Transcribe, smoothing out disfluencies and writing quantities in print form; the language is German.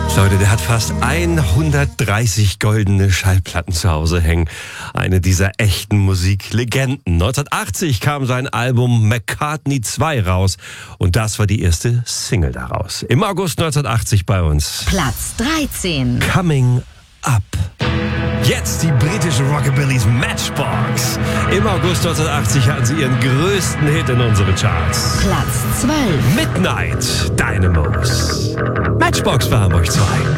Leute, der hat fast 130 goldene Schallplatten zu Hause hängen. Eine dieser echten Musiklegenden. 1980 kam sein Album McCartney 2 raus und das war die erste Single daraus. Im August 1980 bei uns. Platz 13. Coming Up. Jetzt die britische Rockabillys Matchbox. Im August 1980 hatten sie ihren größten Hit in unseren Charts. Platz 12. Midnight Dynamos. Matchbox bei Hamburg 2.